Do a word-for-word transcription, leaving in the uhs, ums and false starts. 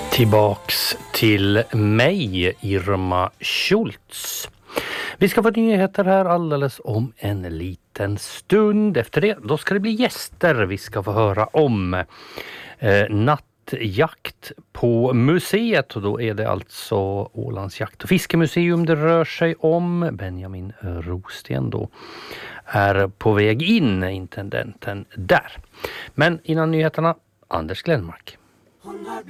Tillbaks till mig, Irma Schultz. Vi ska få nyheter här alldeles om en liten stund. Efter det, då ska det bli gäster vi ska få höra om. Eh, nattjakt på museet, och då är det alltså Ålands jakt- och fiskemuseum det rör sig om. Benjamin Rosten då är på väg in, intendenten där. Men innan nyheterna, Anders Glenmark. Hon har